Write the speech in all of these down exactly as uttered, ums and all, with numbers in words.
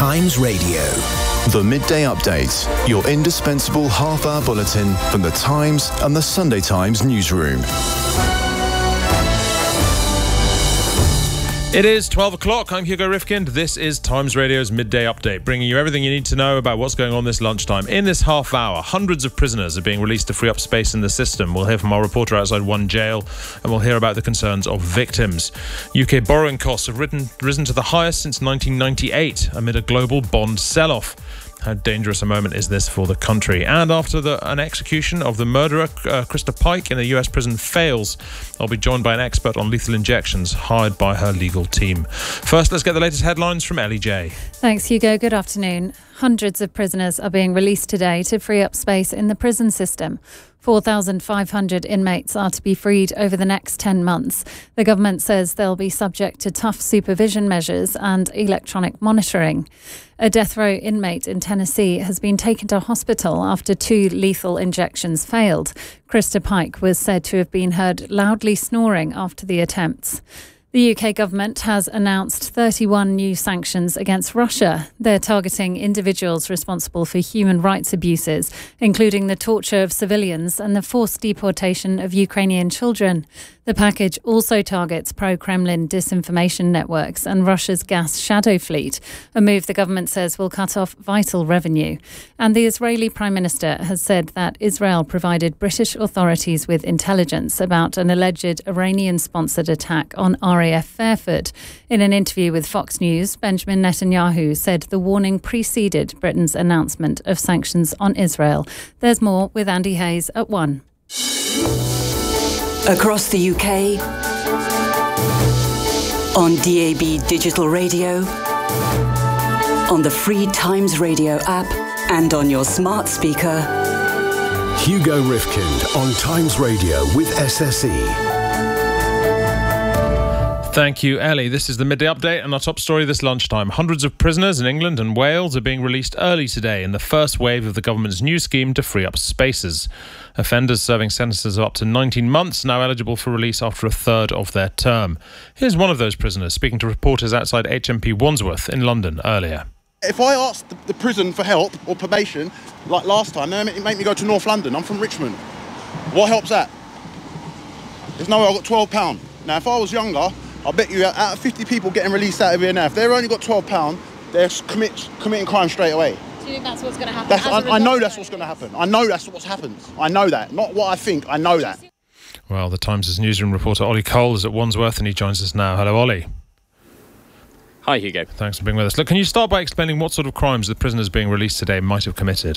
Times Radio. The Midday Update, your indispensable half-hour bulletin from the Times and the Sunday Times newsroom. It is twelve o'clock. I'm Hugo Rifkind. This is Times Radio's Midday Update, bringing you everything you need to know about what's going on this lunchtime. In this half hour, hundreds of prisoners are being released to free up space in the system. We'll hear from our reporter outside one jail, and we'll hear about the concerns of victims. U K borrowing costs have risen, risen to the highest since nineteen ninety-eight amid a global bond sell-off. How dangerous a moment is this for the country? And after the, an execution of the murderer, uh, Krista Pike, in a U S prison fails, I'll be joined by an expert on lethal injections hired by her legal team. First, let's get the latest headlines from Ellie J. Thanks, Hugo. Good afternoon. Hundreds of prisoners are being released today to free up space in the prison system. four thousand five hundred inmates are to be freed over the next ten months. The government says they'll be subject to tough supervision measures and electronic monitoring. A death row inmate in Tennessee has been taken to hospital after two lethal injections failed. Krista Pike was said to have been heard loudly snoring after the attempts. The U K government has announced thirty-one new sanctions against Russia. They're targeting individuals responsible for human rights abuses, including the torture of civilians and the forced deportation of Ukrainian children. The package also targets pro-Kremlin disinformation networks and Russia's gas shadow fleet, a move the government says will cut off vital revenue. And the Israeli Prime Minister has said that Israel provided British authorities with intelligence about an alleged Iranian-sponsored attack on R A F Fairford. In an interview with Fox News, Benjamin Netanyahu said the warning preceded Britain's announcement of sanctions on Israel. There's more with Andy Hayes at one. Across the U K, on D A B digital radio, on the free Times Radio app, and on your smart speaker. Hugo Rifkind on Times Radio with S S E. Thank you, Ellie. This is the Midday Update and our top story this lunchtime. Hundreds of prisoners in England and Wales are being released early today in the first wave of the government's new scheme to free up spaces. Offenders serving sentences of up to nineteen months now eligible for release after a third of their term. Here's one of those prisoners speaking to reporters outside H M P Wandsworth in London earlier. If I asked the, the prison for help or probation, like last time, they make me go to North London. I'm from Richmond. What helps that? There's no way I got twelve pounds. Now, if I was younger, I bet you out of fifty people getting released out of here now, if they've only got twelve pounds, they're commit, committing crime straight away. Do you think that's what's going to happen? That's, I, I know that's what's going to happen. I know that's what's happened. I know that. Not what I think, I know that. Well, the Times' newsroom reporter Ollie Cole is at Wandsworth and he joins us now. Hello, Ollie. Hi, Hugo. Thanks for being with us. Look, can you start by explaining what sort of crimes the prisoners being released today might have committed?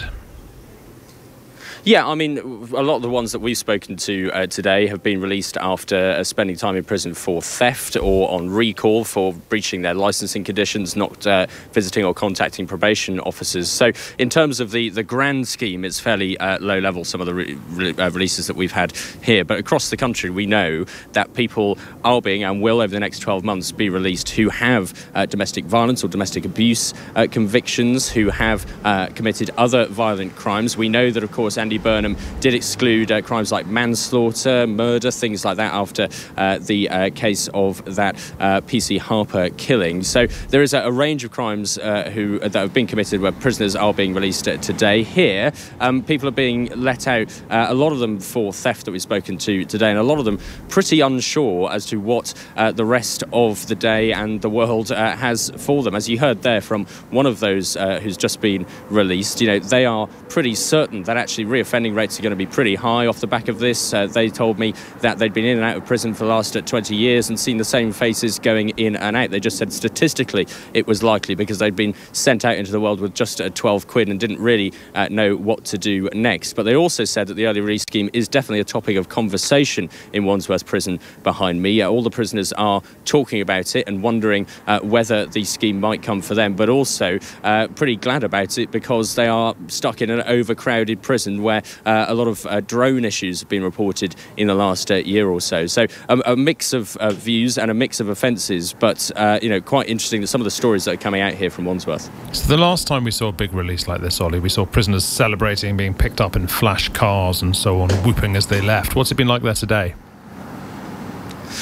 Yeah, I mean, a lot of the ones that we've spoken to uh, today have been released after uh, spending time in prison for theft or on recall for breaching their licensing conditions, not uh, visiting or contacting probation officers. So in terms of the, the grand scheme, it's fairly uh, low level, some of the re- re- uh, releases that we've had here. But across the country, we know that people are being and will over the next twelve months be released who have uh, domestic violence or domestic abuse uh, convictions, who have uh, committed other violent crimes. We know that, of course, Andy Burnham did exclude uh, crimes like manslaughter, murder, things like that after uh, the uh, case of that uh, P C Harper killing. So there is a, a range of crimes uh, who uh, that have been committed where prisoners are being released uh, today. Here, um, people are being let out, uh, a lot of them for theft that we've spoken to today, and a lot of them pretty unsure as to what uh, the rest of the day and the world uh, has for them. As you heard there from one of those uh, who's just been released, you know, they are pretty certain that actually reoffending rates are going to be pretty high off the back of this. Uh, they told me that they'd been in and out of prison for the last uh, twenty years and seen the same faces going in and out. They just said statistically it was likely because they'd been sent out into the world with just uh, twelve quid and didn't really uh, know what to do next. But they also said that the early release scheme is definitely a topic of conversation in Wandsworth Prison behind me. Uh, all the prisoners are talking about it and wondering uh, whether the scheme might come for them, but also uh, pretty glad about it because they are stuck in an overcrowded prison where uh, a lot of uh, drone issues have been reported in the last uh, year or so. So um, a mix of uh, views and a mix of offences, but uh, you know, quite interesting that some of the stories that are coming out here from Wandsworth. So the last time we saw a big release like this, Ollie, we saw prisoners celebrating, being picked up in flash cars and so on, whooping as they left. What's it been like there today?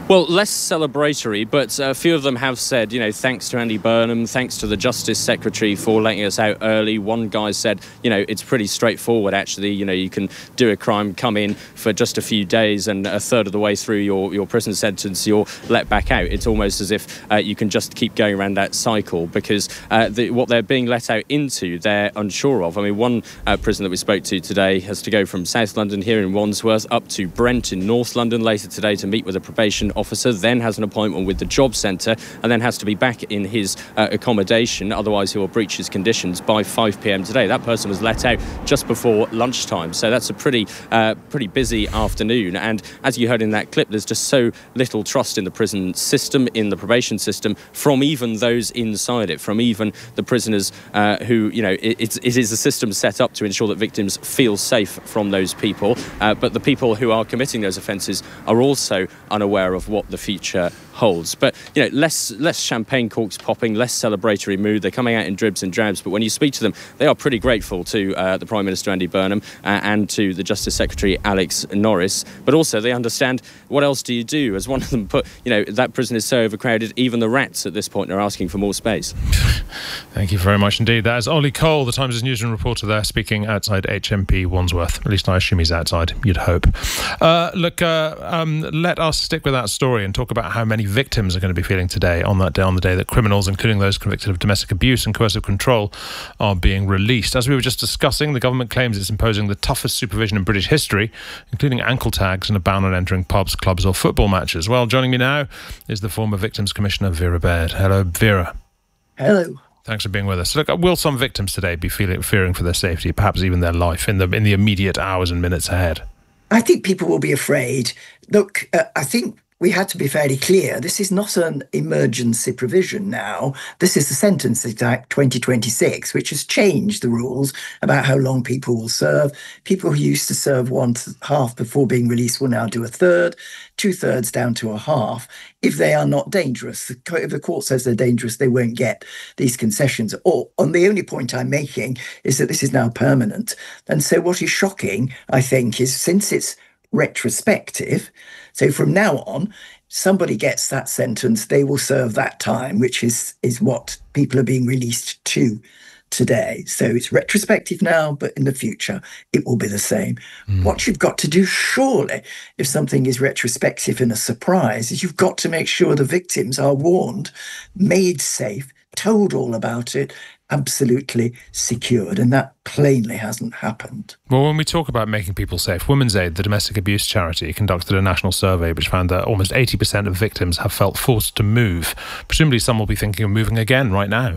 Well, less celebratory, but a few of them have said, you know, thanks to Andy Burnham, thanks to the Justice Secretary for letting us out early. One guy said, you know, it's pretty straightforward, actually. You know, you can do a crime, come in for just a few days, and a third of the way through your, your prison sentence, you're let back out. It's almost as if uh, you can just keep going around that cycle, because uh, the, what they're being let out into, they're unsure of. I mean, one uh, prison that we spoke to today has to go from South London here in Wandsworth up to Brent in North London later today to meet with a probation officer, then has an appointment with the job centre, and then has to be back in his uh, accommodation, otherwise he will breach his conditions by five p m today. That person was let out just before lunchtime, so that's a pretty uh, pretty busy afternoon. And as you heard in that clip, there's just so little trust in the prison system, in the probation system, from even those inside it, from even the prisoners uh, who, you know, it, it, it is a system set up to ensure that victims feel safe from those people, uh, but the people who are committing those offences are also unaware of what the future holds. But, you know, less less champagne corks popping, less celebratory mood. They're coming out in dribs and drabs, but when you speak to them, they are pretty grateful to uh, the Prime Minister Andy Burnham uh, and to the Justice Secretary Alex Norris. But also they understand, what else do you do? As one of them put, you know, that prison is so overcrowded, even the rats at this point are asking for more space. Thank you very much indeed. That is Ollie Cole, the Times' newsroom reporter there, speaking outside H M P Wandsworth. At least I assume he's outside, you'd hope. Uh, look, uh, um, let us stick with that story and talk about how many victims are going to be feeling today on that day, on the day that criminals, including those convicted of domestic abuse and coercive control, are being released. As we were just discussing, the government claims it's imposing the toughest supervision in British history, including ankle tags and a ban on entering pubs, clubs or football matches. Well, joining me now is the former Victims Commissioner, Vera Baird. Hello, Vera. Hello. Thanks for being with us. Look, will some victims today be feeling, fearing for their safety, perhaps even their life, in the in the immediate hours and minutes ahead? I think people will be afraid. Look, uh, I think we had to be fairly clear. This is not an emergency provision now. This is the Sentences Act twenty twenty-six, which has changed the rules about how long people will serve. People who used to serve one half before being released will now do a third, two thirds down to a half, if they are not dangerous. If the court says they're dangerous, they won't get these concessions. Or, and the only point I'm making is that this is now permanent. And so what is shocking, I think, is since it's retrospective, so from now on, somebody gets that sentence, they will serve that time, which is is what people are being released to today. So it's retrospective now, but in the future, it will be the same. Mm. What you've got to do, surely, if something is retrospective and a surprise, is you've got to make sure the victims are warned, made safe, told all about it, absolutely secured, and that plainly hasn't happened. Well, when we talk about making people safe, Women's Aid, the domestic abuse charity, conducted a national survey which found that almost eighty percent of victims have felt forced to move. Presumably some will be thinking of moving again right now.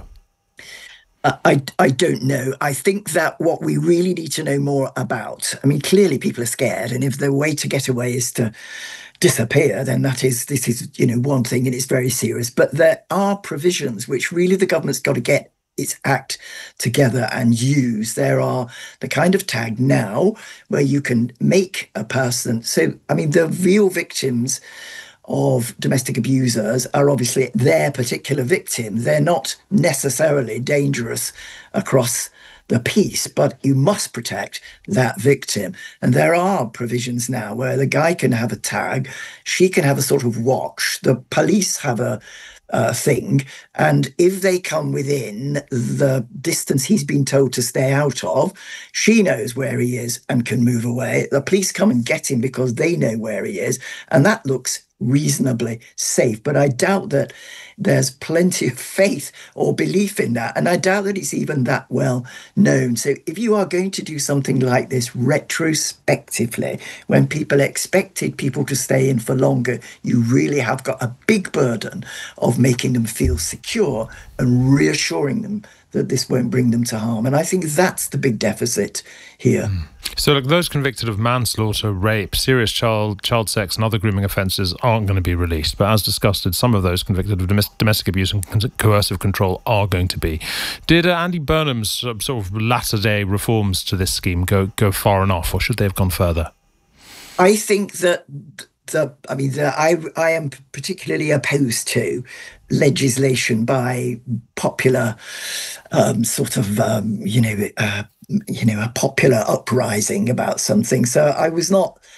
I, I don't know. I think that what we really need to know more about, I mean, clearly people are scared, and if the way to get away is to disappear, then that is, this is, you know, one thing, and it's very serious. But there are provisions which really the government's got to get its act together and use. There are the kind of tag now where you can make a person, so, I mean, the real victims of domestic abusers are obviously their particular victim. They're not necessarily dangerous across the piece, but you must protect that victim. And there are provisions now where the guy can have a tag, she can have a sort of watch, the police have a Uh, thing, and if they come within the distance he's been told to stay out of, she knows where he is and can move away. The police come and get him because they know where he is, and that looks reasonably safe. But I doubt that there's plenty of faith or belief in that, and I doubt that it's even that well known. So if you are going to do something like this retrospectively, when people expected people to stay in for longer, you really have got a big burden of making them feel secure and reassuring them that this won't bring them to harm. And I think that's the big deficit here. Mm. So look, those convicted of manslaughter, rape, serious child child sex and other grooming offences aren't going to be released. But as discussed, some of those convicted of domestic, domestic abuse and coercive control are going to be. Did uh, Andy Burnham's sort of latter-day reforms to this scheme go, go far enough, or should they have gone further? I think that... The, I mean, the, I I am particularly opposed to legislation by popular um, sort of um, you know uh, you know a popular uprising about something. So I was not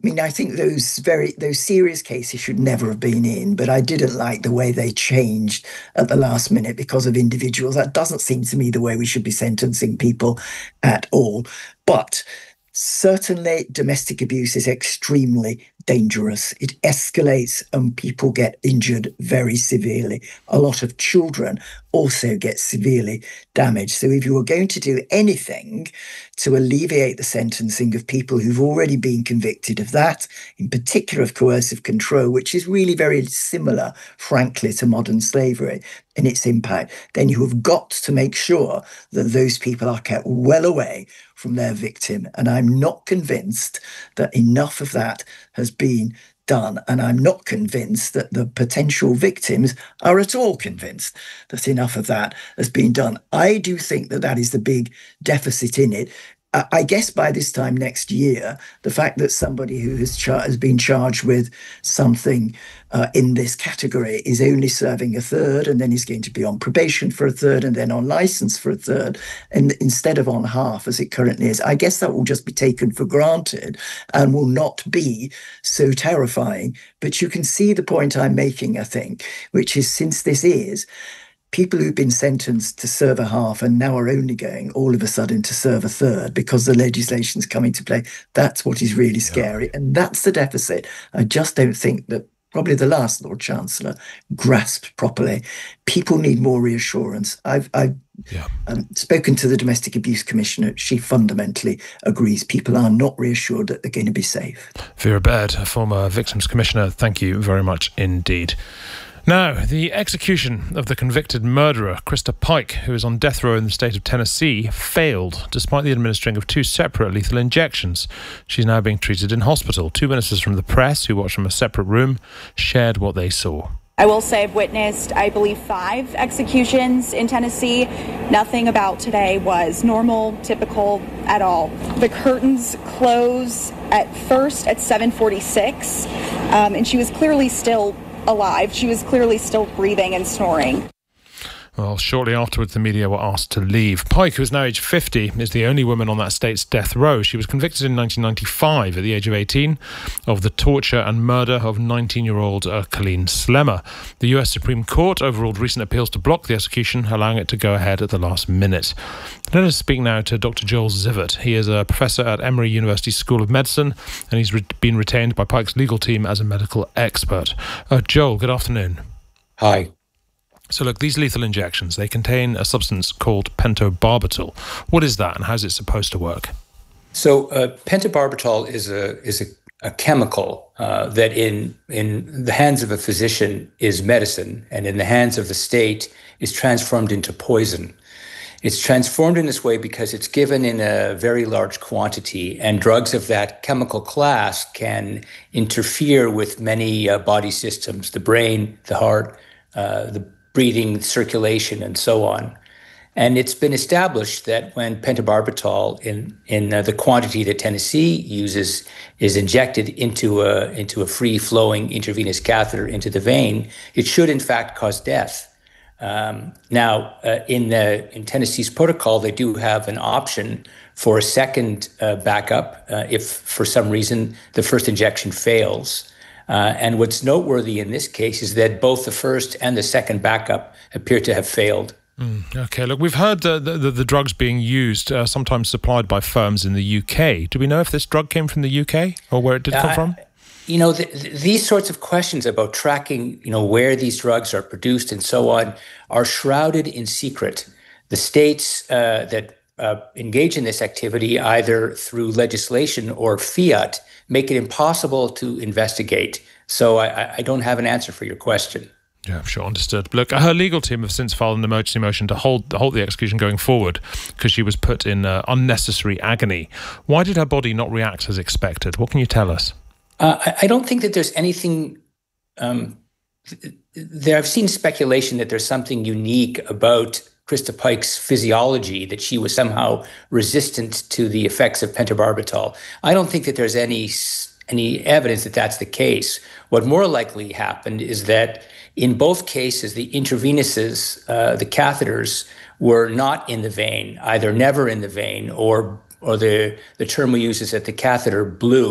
I mean, I think those very those serious cases should never have been in, but I didn't like the way they changed at the last minute because of individuals. That doesn't seem to me the way we should be sentencing people at all. But certainly domestic abuse is extremely dangerous. It escalates and people get injured very severely. A lot of children also get severely damaged. So if you were going to do anything to alleviate the sentencing of people who've already been convicted of that, in particular of coercive control, which is really very similar, frankly, to modern slavery in its impact, then you have got to make sure that those people are kept well away from their victim. And I'm not convinced that enough of that has been done. And I'm not convinced that the potential victims are at all convinced that enough of that has been done. I do think that that is the big deficit in it. I guess by this time next year, the fact that somebody who has, char- has been charged with something uh, in this category is only serving a third, and then he's going to be on probation for a third, and then on license for a third, and instead of on half as it currently is, I guess that will just be taken for granted and will not be so terrifying. But you can see the point I'm making, I think, which is since this is people who've been sentenced to serve a half and now are only going all of a sudden to serve a third because the legislation's coming to play. That's what is really scary. Yeah. And that's the deficit. I just don't think that probably the last Lord Chancellor grasped properly. People need more reassurance. I've, I've yeah. um, spoken to the Domestic Abuse Commissioner. She fundamentally agrees people are not reassured that they're going to be safe. Vera Baird, a former Victims Commissioner, thank you very much indeed. Now, the execution of the convicted murderer, Krista Pike, who is on death row in the state of Tennessee, failed despite the administering of two separate lethal injections. She's now being treated in hospital. Two witnesses from the press, who watched from a separate room, shared what they saw. I will say I've witnessed, I believe, five executions in Tennessee. Nothing about today was normal, typical at all. The curtains close at first at seven forty-six, um, and she was clearly still alive. She was clearly still breathing and snoring. Well, shortly afterwards, the media were asked to leave. Pike, who is now aged fifty, is the only woman on that state's death row. She was convicted in nineteen ninety-five, at the age of eighteen, of the torture and murder of nineteen-year-old uh, Colleen Slemmer. The U S Supreme Court overruled recent appeals to block the execution, allowing it to go ahead at the last minute. Let us speak now to Doctor Joel Zivert. He is a professor at Emory University School of Medicine, and he's re- been retained by Pike's legal team as a medical expert. Uh, Joel, good afternoon. Hi. So look, these lethal injections, they contain a substance called pentobarbital. What is that and how is it supposed to work? So uh, pentobarbital is a is a, a chemical uh, that in in the hands of a physician is medicine, and in the hands of the state is transformed into poison. It's transformed in this way because it's given in a very large quantity, and drugs of that chemical class can interfere with many uh, body systems, the brain, the heart, uh, the breathing, circulation, and so on. And it's been established that when pentobarbital in in uh, the quantity that Tennessee uses is injected into a into a free-flowing intravenous catheter into the vein, it should in fact cause death. Um, now, uh, in the in Tennessee's protocol, they do have an option for a second uh, backup uh, if for some reason the first injection fails. Uh, and what's noteworthy in this case is that both the first and the second backup appear to have failed. Mm, okay, look, we've heard the, the, the drugs being used, uh, sometimes supplied by firms in the U K. Do we know if this drug came from the U K or where it did come uh, from? You know, the, the, these sorts of questions about tracking, you know, where these drugs are produced and so on are shrouded in secret. The states uh, that uh, engage in this activity, either through legislation or fiat, make it impossible to investigate. So I, I don't have an answer for your question. Yeah, sure, understood. Look, her legal team have since filed an emergency motion to hold, hold the execution going forward because she was put in uh, unnecessary agony. Why did her body not react as expected? What can you tell us? Uh, I, I don't think that there's anything... Um, there, I've seen speculation that there's something unique about Krista Pike's physiology, that she was somehow resistant to the effects of pentobarbital. I don't think that there's any any evidence that that's the case. What more likely happened is that in both cases, the intravenous's, uh, the catheters, were not in the vein, either never in the vein, or or the, the term we use is that the catheter blew.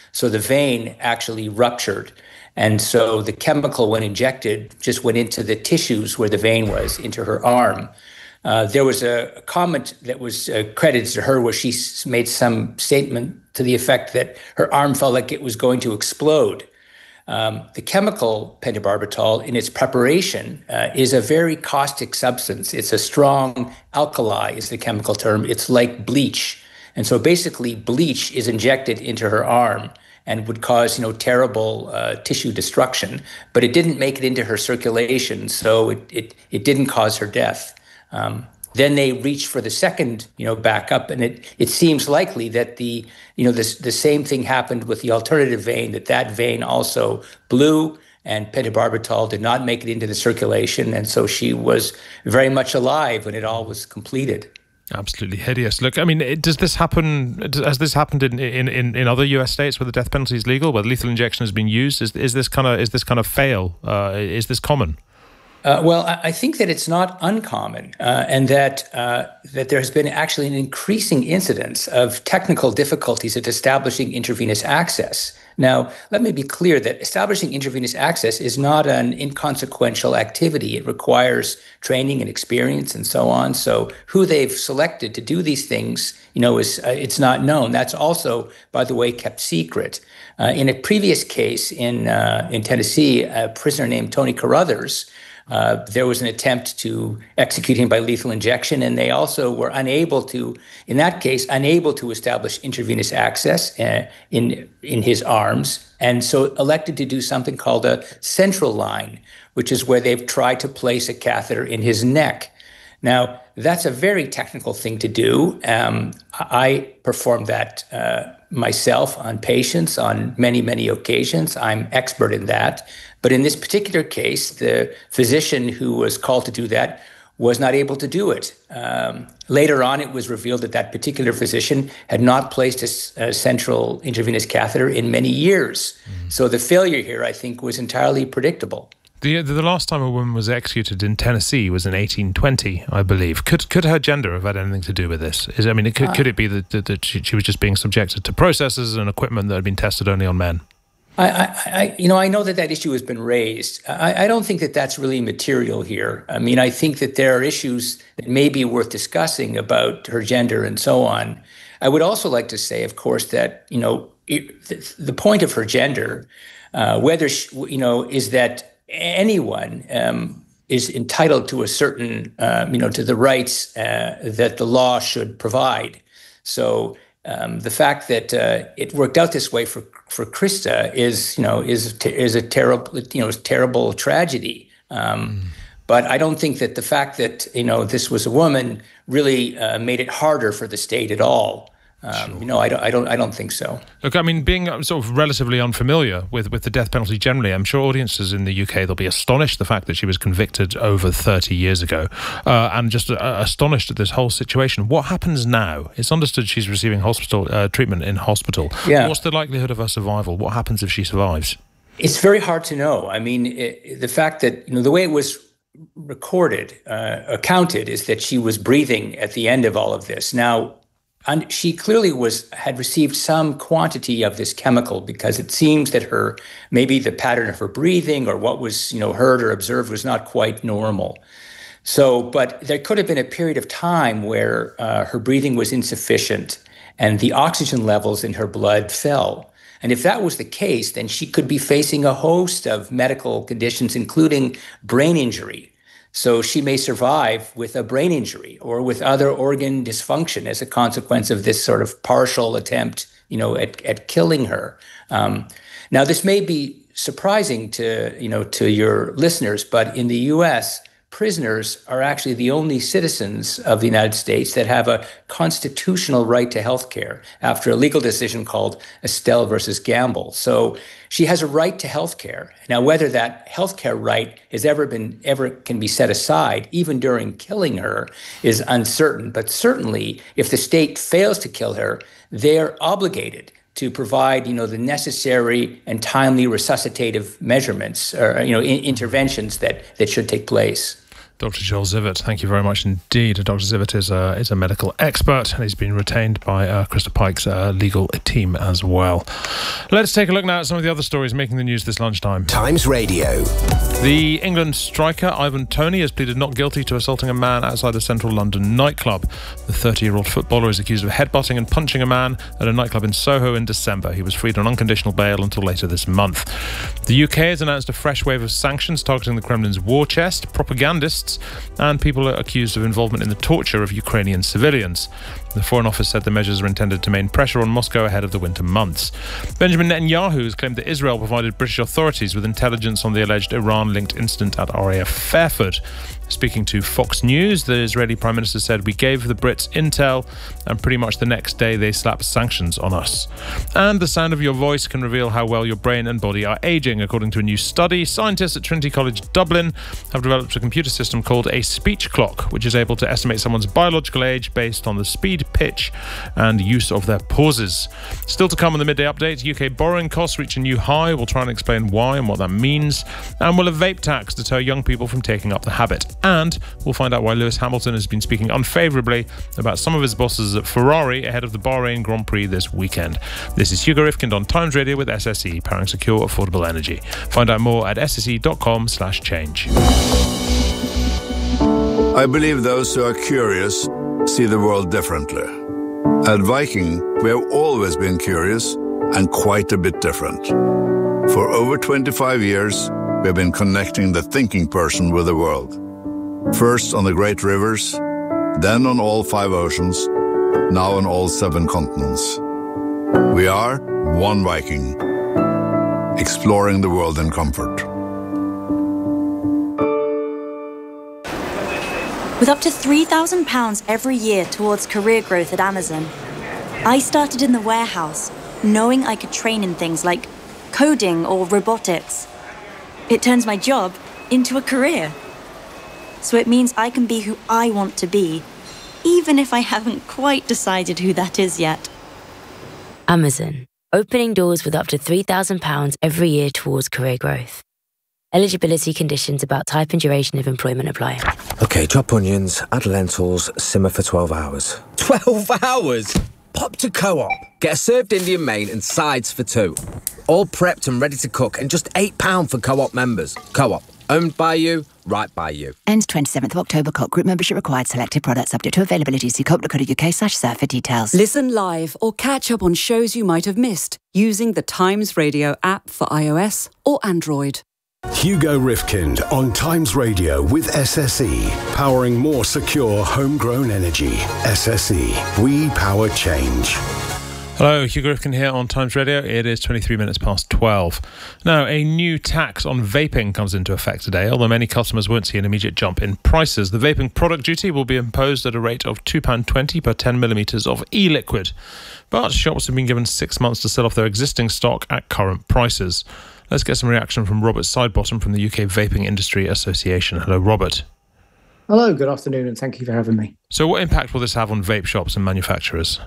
So the vein actually ruptured. And so the chemical, when injected, just went into the tissues where the vein was, into her arm. Uh, there was a comment that was uh, credited to her where she made some statement to the effect that her arm felt like it was going to explode. Um, the chemical pentobarbital, in its preparation, uh, is a very caustic substance. It's a strong alkali, is the chemical term. It's like bleach. And so basically bleach is injected into her arm and would cause, you know, terrible uh, tissue destruction. But it didn't make it into her circulation, so it, it, it didn't cause her death. Um, then they reached for the second, you know, backup, and it it seems likely that the, you know, this the same thing happened with the alternative vein, that that vein also blew, and pentobarbital did not make it into the circulation, and so she was very much alive when it all was completed. Absolutely hideous. Look, I mean, it, does this happen? Has this happened in, in, in, in other U S states where the death penalty is legal, where lethal injection has been used? Is is this kind of is this kind of fail? Uh, is this common? Uh, well, I think that it's not uncommon, uh, and that uh, that there has been actually an increasing incidence of technical difficulties at establishing intravenous access. Now, let me be clear that establishing intravenous access is not an inconsequential activity. It requires training and experience and so on. So who they've selected to do these things, you know, is uh, it's not known. That's also, by the way, kept secret. Uh, in a previous case in uh, in Tennessee, a prisoner named Tony Carruthers, Uh, there was an attempt to execute him by lethal injection, and they also were unable to, in that case, unable to establish intravenous access uh, in in his arms, and so elected to do something called a central line, which is where they've tried to place a catheter in his neck. Now, that's a very technical thing to do. Um, I performed that uh, myself on patients on many, many occasions. I'm expert in that. But in this particular case, the physician who was called to do that was not able to do it. Um, later on, it was revealed that that particular physician had not placed a, a central intravenous catheter in many years. Mm. So the failure here, I think, was entirely predictable. The the last time a woman was executed in Tennessee was in eighteen twenty, I believe. Could could her gender have had anything to do with this? Is, I mean, it could, uh, could it be that, that, that she, she was just being subjected to processes and equipment that had been tested only on men? I, I, you know, I know that that issue has been raised. I, I don't think that that's really material here. I mean, I think that there are issues that may be worth discussing about her gender and so on. I would also like to say, of course, that, you know, it, the, the point of her gender, uh, whether, she, you know, is that anyone um, is entitled to a certain, um, you know, to the rights uh, that the law should provide. So um, the fact that uh, it worked out this way for for Krista is, you know, is is a terrible, you know, terrible tragedy. Um, mm. But I don't think that the fact that, you know, this was a woman really uh, made it harder for the state at all. Um, sure. You know, I don't, I don't, I don't think so. Look, I mean, being sort of relatively unfamiliar with, with the death penalty generally, I'm sure audiences in the U K, they'll be astonished the fact that she was convicted over thirty years ago, uh, and just uh, astonished at this whole situation. What happens now? It's understood she's receiving hospital uh, treatment in hospital. Yeah. What's the likelihood of her survival? What happens if she survives? It's very hard to know. I mean, it, the fact that, you know, the way it was recorded, uh, accounted, is that she was breathing at the end of all of this. Now, and she clearly was had received some quantity of this chemical, because it seems that her, maybe the pattern of her breathing or what was, you know, heard or observed was not quite normal. So, but there could have been a period of time where uh, her breathing was insufficient and the oxygen levels in her blood fell. And if that was the case, then she could be facing a host of medical conditions, including brain injury. So she may survive with a brain injury or with other organ dysfunction as a consequence of this sort of partial attempt, you know, at, at killing her. Um, now, this may be surprising to, you know, to your listeners, but in the U S, prisoners are actually the only citizens of the United States that have a constitutional right to health care after a legal decision called Estelle versus Gamble. So she has a right to health care. Now, whether that health care right has ever been, ever can be set aside, even during killing her, is uncertain. But certainly, if the state fails to kill her, they're obligated to provide, you know, the necessary and timely resuscitative measurements or, you know, in- interventions that, that should take place. Doctor Joel Zivert, thank you very much indeed. Doctor Zivert is a, is a medical expert, and he's been retained by uh, Krista Pike's uh, legal team as well. Let's take a look now at some of the other stories making the news this lunchtime. Times Radio. The England striker Ivan Toney has pleaded not guilty to assaulting a man outside a central London nightclub. The thirty-year-old footballer is accused of headbutting and punching a man at a nightclub in Soho in December. He was freed on unconditional bail until later this month. The U K has announced a fresh wave of sanctions targeting the Kremlin's war chest, propagandists, and people are accused of involvement in the torture of Ukrainian civilians. The Foreign Office said the measures are intended to maintain pressure on Moscow ahead of the winter months. Benjamin Netanyahu has claimed that Israel provided British authorities with intelligence on the alleged Iran-linked incident at R A F Fairford. Speaking to Fox News, the Israeli Prime Minister said, "We gave the Brits intel, and pretty much the next day they slapped sanctions on us." And the sound of your voice can reveal how well your brain and body are aging. According to a new study, scientists at Trinity College Dublin have developed a computer system called a speech clock, which is able to estimate someone's biological age based on the speed, pitch, and use of their pauses. Still to come on the midday update, U K borrowing costs reach a new high. We'll try and explain why and what that means. And will a vape tax deter young people from taking up the habit? And we'll find out why Lewis Hamilton has been speaking unfavourably about some of his bosses at Ferrari ahead of the Bahrain Grand Prix this weekend. This is Hugo Rifkind on Times Radio with S S E, powering secure, affordable energy. Find out more at sse.com slash change. I believe those who are curious see the world differently. At Viking, we have always been curious and quite a bit different. For over twenty-five years, we have been connecting the thinking person with the world. First on the great rivers, then on all five oceans, now on all seven continents. We are one Viking, exploring the world in comfort. With up to three thousand pounds every year towards career growth at Amazon, I started in the warehouse, knowing I could train in things like coding or robotics. It turns my job into a career. So it means I can be who I want to be, even if I haven't quite decided who that is yet. Amazon, opening doors with up to three thousand pounds every year towards career growth. Eligibility conditions about type and duration of employment apply. OK, chop onions, add lentils, simmer for twelve hours. twelve hours? Pop to Co-op. Get a served Indian main and sides for two. All prepped and ready to cook, and just eight pounds for Co-op members. Co-op, owned by you, right by you. Ends twenty-seventh of October. Co-op group membership required. Selected products subject to availability. See coop dot co dot uk slash serve for details. Listen live or catch up on shows you might have missed using the Times Radio app for iOS or Android. Hugo Rifkind on Times Radio with S S E, powering more secure homegrown energy. S S E, we power change. Hello, Hugo Rifkind here on Times Radio. It is twenty-three minutes past twelve. Now, a new tax on vaping comes into effect today, although many customers won't see an immediate jump in prices. The vaping product duty will be imposed at a rate of two pounds twenty per ten millilitres of e-liquid. But shops have been given six months to sell off their existing stock at current prices. Let's get some reaction from Robert Sidebottom from the U K Vaping Industry Association. Hello, Robert. Hello, good afternoon, and thank you for having me. So what impact will this have on vape shops and manufacturers?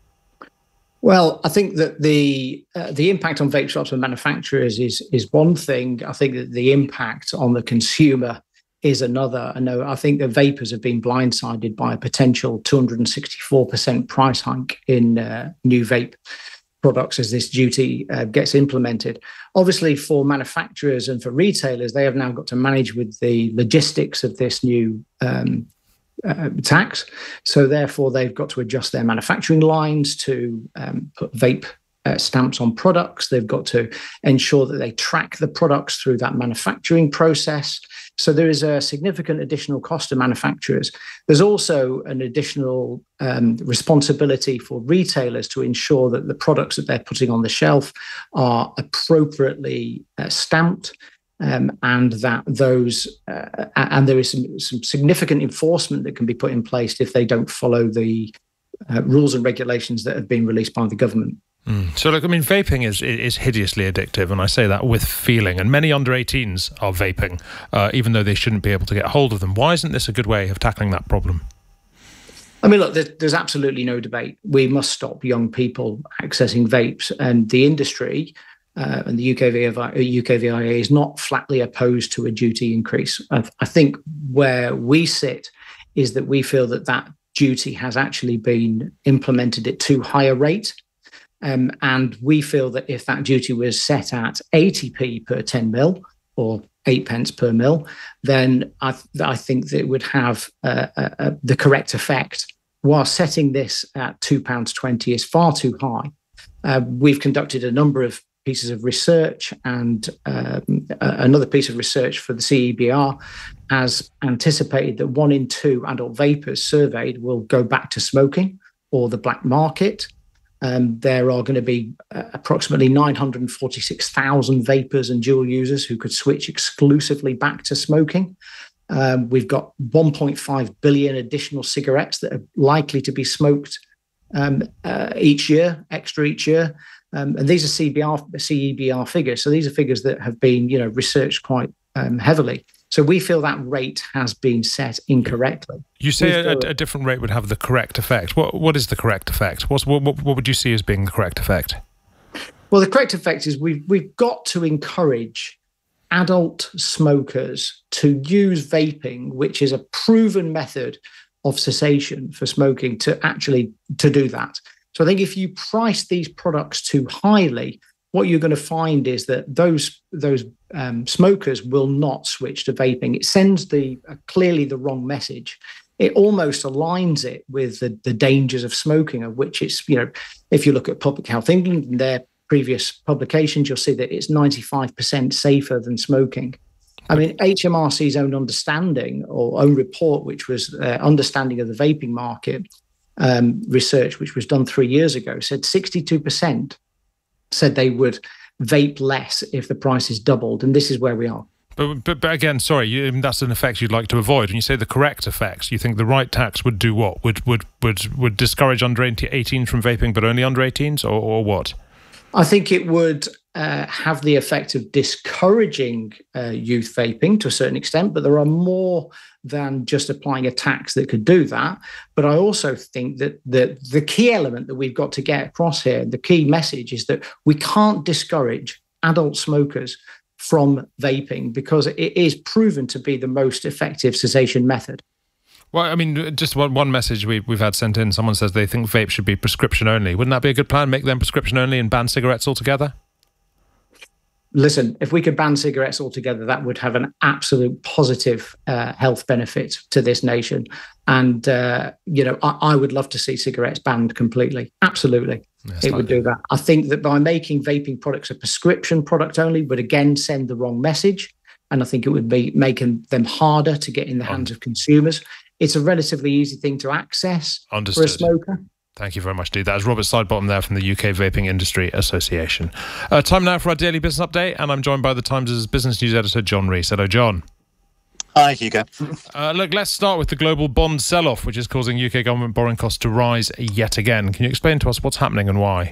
Well, I think that the uh, the impact on vape shops and manufacturers is is one thing. I think that the impact on the consumer is another. I know I think the vapers have been blindsided by a potential two hundred sixty-four percent price hike in uh, new vape products as this duty uh, gets implemented. Obviously, for manufacturers and for retailers, they have now got to manage with the logistics of this new um, uh, tax. So therefore, they've got to adjust their manufacturing lines to um, put vape uh, stamps on products. They've got to ensure that they track the products through that manufacturing process. So there is a significant additional cost to manufacturers. There's also an additional um, responsibility for retailers to ensure that the products that they're putting on the shelf are appropriately uh, stamped, um, and that those uh, and there is some, some significant enforcement that can be put in place if they don't follow the uh, rules and regulations that have been released by the government. Mm. So, look, I mean, vaping is is hideously addictive, and I say that with feeling. And many under eighteens are vaping, uh, even though they shouldn't be able to get hold of them. Why isn't this a good way of tackling that problem? I mean, look, there's absolutely no debate. We must stop young people accessing vapes, and the industry uh, and the U K V I A is not flatly opposed to a duty increase. I, I think where we sit is that we feel that that duty has actually been implemented at too high a rate. Um, and we feel that if that duty was set at eighty p per ten mil or eight pence per mil, then I, th- I think that it would have uh, uh, the correct effect. While setting this at two pounds twenty is far too high, uh, we've conducted a number of pieces of research, and um, uh, another piece of research for the C E B R has anticipated that one in two adult vapers surveyed will go back to smoking or the black market. Um, there are going to be uh, approximately nine hundred forty-six thousand vapers and dual users who could switch exclusively back to smoking. Um, we've got one point five billion additional cigarettes that are likely to be smoked um, uh, each year, extra each year. Um, and these are C B R, C E B R figures. So these are figures that have been, you know, researched quite um, heavily. So we feel that rate has been set incorrectly. You say a, a different rate would have the correct effect. What What is the correct effect? What's, what, what What would you see as being the correct effect? Well, the correct effect is we've, we've got to encourage adult smokers to use vaping, which is a proven method of cessation for smoking, to actually to do that. So I think if you price these products too highly, what you're going to find is that those those um, smokers will not switch to vaping. It sends the uh, clearly the wrong message. It almost aligns it with the, the dangers of smoking, of which it's, you know, if you look at Public Health England and their previous publications, you'll see that it's ninety-five percent safer than smoking. I mean, H M R C's own understanding or own report, which was uh, understanding of the vaping market um, research, which was done three years ago, said sixty-two percent said they would vape less if the price is doubled. And this is where we are. But, but, but again, sorry, you, that's an effect you'd like to avoid. When you say the correct effects, you think the right tax would do what? Would would would, would discourage under eighteens from vaping, but only under eighteens, or, or what? I think it would uh, have the effect of discouraging uh, youth vaping to a certain extent, but there are more than just applying a tax that could do that. But I also think that the, the key element that we've got to get across here, the key message, is that we can't discourage adult smokers from vaping because it is proven to be the most effective cessation method. Well, I mean, just one, one message we, we've had sent in. Someone says they think vape should be prescription only. Wouldn't that be a good plan? Make them prescription only and ban cigarettes altogether? Listen, if we could ban cigarettes altogether, that would have an absolute positive uh, health benefit to this nation. And, uh, you know, I, I would love to see cigarettes banned completely. Absolutely. Yes, it would do that. I think that by making vaping products a prescription product only would again send the wrong message. And I think it would be making them harder to get in the hands of consumers. It's a relatively easy thing to access Understood. for a smoker. Thank you very much, Dee. That is Robert Sidebottom there from the U K Vaping Industry Association. Uh, time now for our daily business update, and I'm joined by the Times' business news editor, John Rees. Hello, John. Hi, Hugo. Uh, look, let's start with the global bond sell-off, which is causing U K government borrowing costs to rise yet again. Can you explain to us what's happening and why?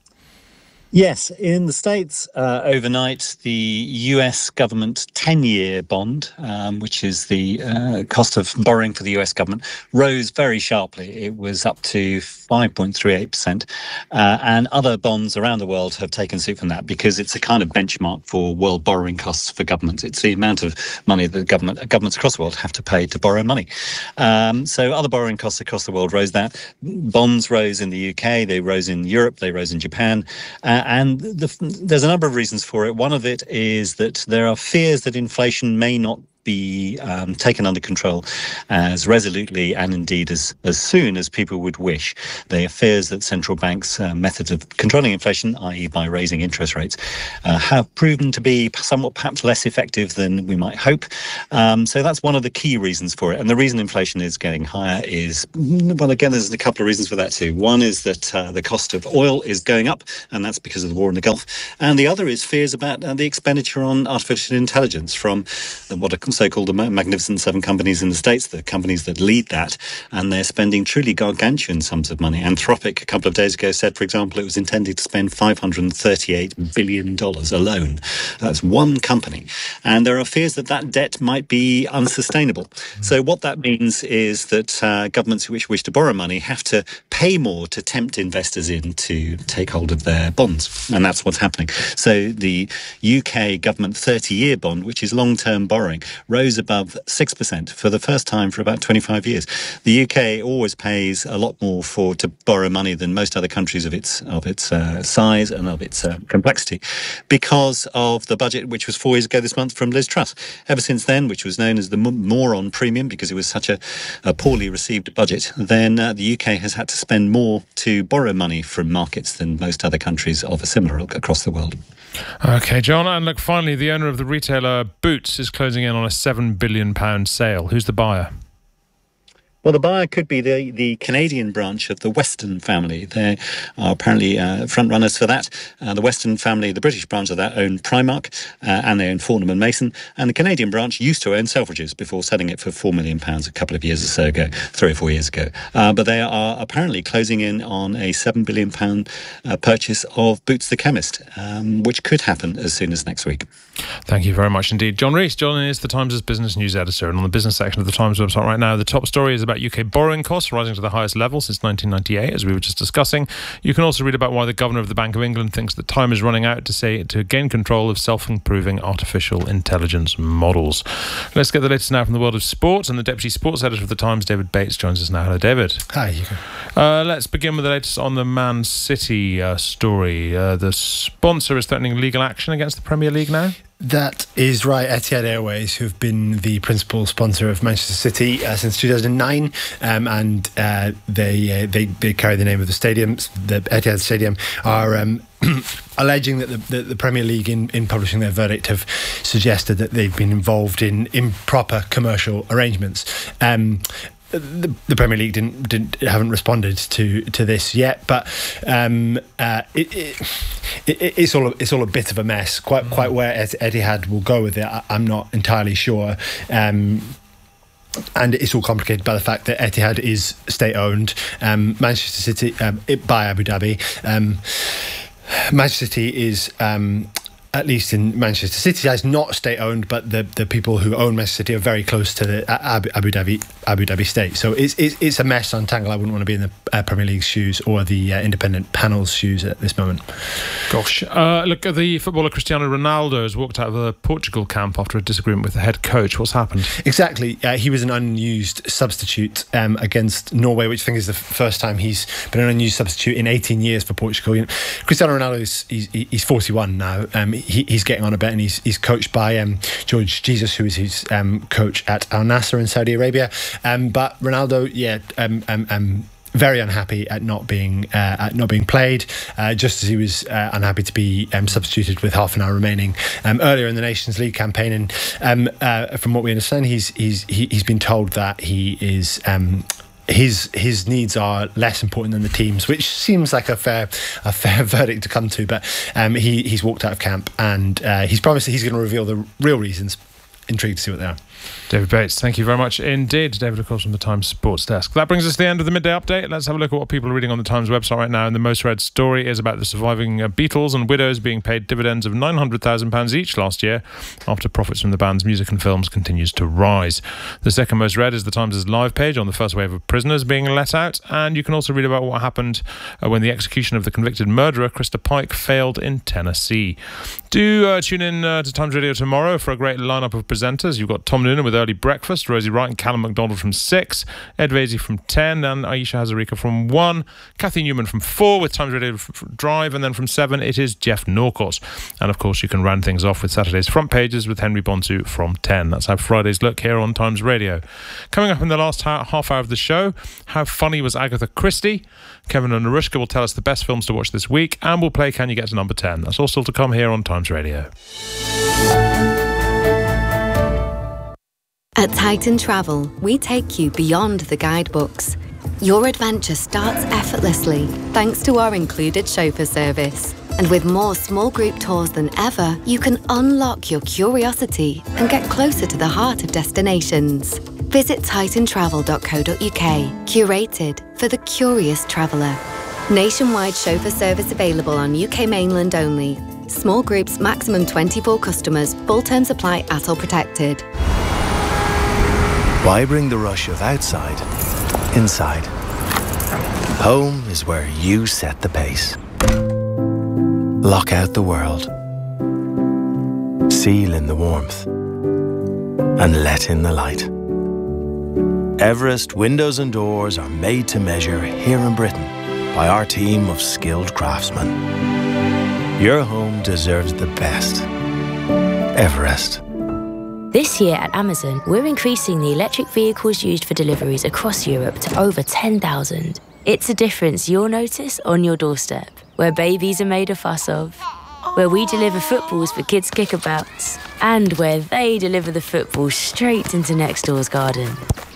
Yes, in the States, uh, overnight, the U S government ten-year bond, um, which is the uh, cost of borrowing for the U S government, rose very sharply. It was up to five point three eight percent. Uh, and other bonds around the world have taken suit from that because it's a kind of benchmark for world borrowing costs for governments. It's the amount of money that government governments across the world have to pay to borrow money. Um, so other borrowing costs across the world rose that. Bonds rose in the U K, they rose in Europe, they rose in Japan. Uh, And the, there's a number of reasons for it. One of it is that there are fears that inflation may not be um, taken under control as resolutely and indeed as, as soon as people would wish. There are fears that central banks' uh, methods of controlling inflation, that is by raising interest rates, uh, have proven to be somewhat perhaps less effective than we might hope. Um, so that's one of the key reasons for it. And the reason inflation is getting higher is, well, again, there's a couple of reasons for that too. One is that uh, the cost of oil is going up, and that's because of the war in the Gulf. And the other is fears about uh, the expenditure on artificial intelligence from uh, what are so-called Magnificent Seven companies in the States, the companies that lead that, and they're spending truly gargantuan sums of money. Anthropic, a couple of days ago, said, for example, it was intending to spend five hundred thirty-eight billion dollars alone. That's one company. And there are fears that that debt might be unsustainable. Mm. So what that means is that uh, governments which wish to borrow money have to pay more to tempt investors in to take hold of their bonds. And that's what's happening. So the U K government thirty-year bond, which is long-term borrowing, rose above six percent for the first time for about twenty-five years. The U K always pays a lot more for to borrow money than most other countries of its of its uh, size and of its uh, complexity, because of the budget which was four years ago this month from Liz Truss. Ever since then, which was known as the moron premium because it was such a, a poorly received budget, then uh, the U K has had to spend more to borrow money from markets than most other countries of a similar ilk across the world. OK, John, and look, finally, the owner of the retailer Boots is closing in on a seven billion pounds sale. Who's the buyer? Well, the buyer could be the, the Canadian branch of the Weston family. They are apparently uh, front runners for that. Uh, the Weston family, the British branch of that, own Primark uh, and they own Fortnum and Mason. And the Canadian branch used to own Selfridges before selling it for four million pounds a couple of years or so ago, three or four years ago. Uh, but they are apparently closing in on a seven billion pounds uh, purchase of Boots the Chemist, um, which could happen as soon as next week. Thank you very much indeed. John Rees. John is the Times' business news editor, and on the business section of the Times website right now, the top story is about U K borrowing costs rising to the highest level since nineteen ninety-eight, as we were just discussing. You can also read about why the Governor of the Bank of England thinks that time is running out to say to gain control of self-improving artificial intelligence models. Let's get the latest now from the world of sport, and the Deputy Sports Editor of the Times, David Bates, joins us now. Hello, David. Hi, Hugo. Uh, let's begin with the latest on the Man City uh, story. Uh, the sponsor is threatening legal action against the Premier League now. That is right. Etihad Airways, who've been the principal sponsor of Manchester City uh, since two thousand nine, um, and uh, they, uh, they they carry the name of the stadium, the Etihad Stadium, are um, alleging that the, the, the Premier League, in, in publishing their verdict, have suggested that they've been involved in improper commercial arrangements. Um, The, the Premier League didn't, didn't haven't responded to, to this yet, but um, uh, it, it, it, it's all a, it's all a bit of a mess. Quite quite where Etihad will go with it, I, I'm not entirely sure. Um, And it's all complicated by the fact that Etihad is state-owned. Um, Manchester City um, it, by Abu Dhabi. Um, Manchester City is. Um, At least in Manchester City, is not state-owned, but the, the people who own Manchester City are very close to the Abu, Abu Dhabi Abu Dhabi state. So it's it's, it's a mess to untangle. I wouldn't want to be in the uh, Premier League's shoes or the uh, independent panel's shoes at this moment. Gosh, uh, look, the footballer Cristiano Ronaldo has walked out of the Portugal camp after a disagreement with the head coach. What's happened? Exactly, uh, he was an unused substitute um, against Norway, which I think is the first time he's been an unused substitute in eighteen years for Portugal. You know, Cristiano Ronaldo is he's, he's forty-one now. Um, he, he's getting on a bit, and he's he's coached by um, George Jesus, who is his um, coach at Al Nassr in Saudi Arabia. Um, but Ronaldo, yeah, um, um, um, very unhappy at not being uh, at not being played, uh, just as he was uh, unhappy to be um, substituted with half an hour remaining um, earlier in the Nations League campaign. And um, uh, from what we understand, he's he's he, he's been told that he is. Um, His his needs are less important than the team's, which seems like a fair a fair verdict to come to. But um, he he's walked out of camp, and uh, he's promised that he's going to reveal the real reasons. Intrigued to see what they are. David Bates, thank you very much indeed. David, of course, from the Times Sports Desk. That brings us to the end of the Midday Update. Let's have a look at what people are reading on the Times website right now. And the most read story is about the surviving uh, Beatles and widows being paid dividends of nine hundred thousand pounds each last year after profits from the band's music and films continues to rise. The second most read is the Times' live page on the first wave of prisoners being let out. And you can also read about what happened uh, when the execution of the convicted murderer, Krista Pike, failed in Tennessee. Do uh, tune in uh, to Times Radio tomorrow for a great lineup of presenters. You've got Tom Noonan with Early Breakfast, Rosie Wright and Callum MacDonald from six, Ed Vasey from ten, and Aisha Hazarika from one, Kathy Newman from four with Times Radio Drive, and then from seven it is Jeff Norcott. And of course you can round things off with Saturday's front pages with Henry Bonsu from ten. That's how Fridays look here on Times Radio. Coming up in the last ha- half hour of the show, how funny was Agatha Christie? Kevin and Narushka will tell us the best films to watch this week, and we'll play Can You Get to Number ten? That's all still to come here on Times Radio. At Titan Travel, we take you beyond the guidebooks. Your adventure starts effortlessly thanks to our included chauffeur service. And with more small group tours than ever, you can unlock your curiosity and get closer to the heart of destinations. Visit titan travel dot co dot uk, curated for the curious traveller. Nationwide chauffeur service available on U K mainland only. Small groups, maximum twenty-four customers. Full terms apply at all protected. Why bring the rush of outside inside? Home is where you set the pace. Lock out the world. Seal in the warmth. And let in the light. Everest windows and doors are made to measure here in Britain by our team of skilled craftsmen. Your home deserves the best. Everest. This year at Amazon, we're increasing the electric vehicles used for deliveries across Europe to over ten thousand. It's a difference you'll notice on your doorstep, where babies are made a fuss of, where we deliver footballs for kids' kickabouts, and where they deliver the football straight into next door's garden.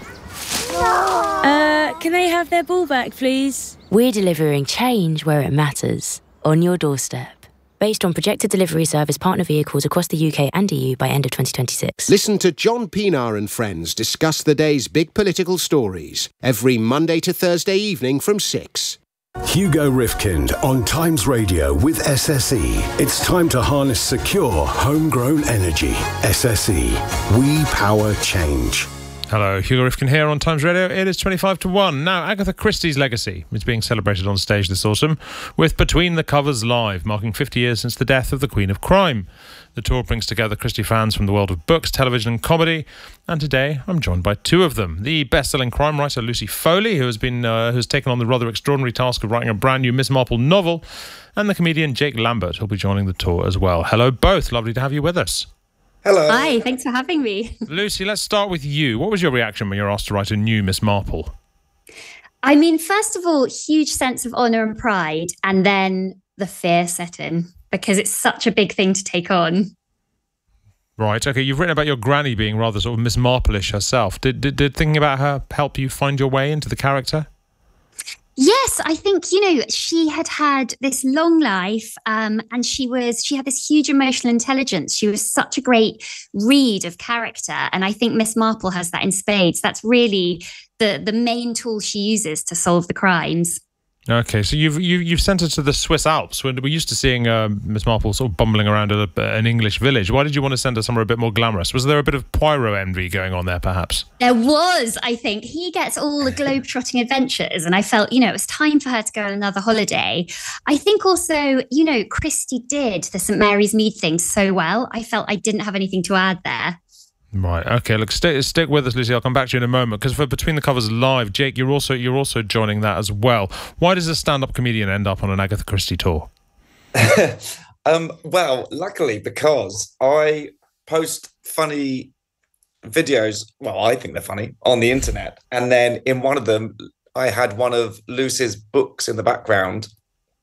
Uh, can they have their ball back, please? We're delivering change where it matters, on your doorstep. Based on projected delivery service partner vehicles across the U K and E U by end of twenty twenty-six. Listen to John Pienaar and friends discuss the day's big political stories every Monday to Thursday evening from six. Hugo Rifkind on Times Radio with S S E. It's time to harness secure, homegrown energy. S S E. We power change. Hello, Hugo Rifkind here on Times Radio. It is twenty-five to one. Now, Agatha Christie's legacy is being celebrated on stage this autumn with Between the Covers Live, marking fifty years since the death of the Queen of Crime. The tour brings together Christie fans from the world of books, television and comedy, and today I'm joined by two of them. The best-selling crime writer Lucy Foley, who has been uh, who's taken on the rather extraordinary task of writing a brand new Miss Marple novel, and the comedian Jake Lambert, who'll be joining the tour as well. Hello both, lovely to have you with us. Hello. Hi, thanks for having me. Lucy, let's start with you. What was your reaction when you were asked to write a new Miss Marple? I mean, first of all, huge sense of honour and pride, and then the fear set in, because it's such a big thing to take on. Right, okay, you've written about your granny being rather sort of Miss Marple-ish herself. Did, did, did thinking about her help you find your way into the character? Yes, I think, you know, she had had this long life um, and she was, she had this huge emotional intelligence. She was such a great read of character. And I think Miss Marple has that in spades. That's really the, the main tool she uses to solve the crimes. Okay, so you've you, you've sent her to the Swiss Alps. We're used to seeing uh, Miss Marple sort of bumbling around a, an English village. Why did you want to send her somewhere a bit more glamorous? Was there a bit of Poirot envy going on there, perhaps? There was, I think. He gets all the globe-trotting adventures, and I felt, you know, it was time for her to go on another holiday. I think also, you know, Christie did the St Mary's Mead thing so well. I felt I didn't have anything to add there. Right. Okay. Look, stick stick with us, Lucy. I'll come back to you in a moment because for Between the Covers Live, Jake, you're also you're also joining that as well. Why does a stand-up comedian end up on an Agatha Christie tour? um, well, luckily because I post funny videos. Well, I think they're funny on the internet, and then in one of them, I had one of Lucy's books in the background,